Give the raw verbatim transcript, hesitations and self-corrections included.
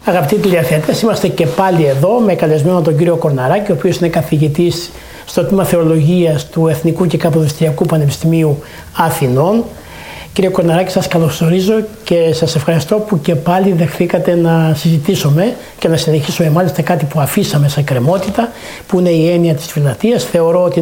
Αγαπητοί τηλεθεατές, είμαστε και πάλι εδώ με καλεσμένο τον κύριο Κορναράκη, ο οποίος είναι καθηγητής στο τμήμα Θεολογίας του Εθνικού και Καποδιστριακού Πανεπιστημίου Αθηνών. Κύριε Κορναράκη, σας καλωσορίζω και σας ευχαριστώ που και πάλι δεχθήκατε να συζητήσουμε και να συνεχίσουμε μάλιστα κάτι που αφήσαμε σε κρεμότητα, που είναι η έννοια της φιλαθείας. Θεωρώ ότι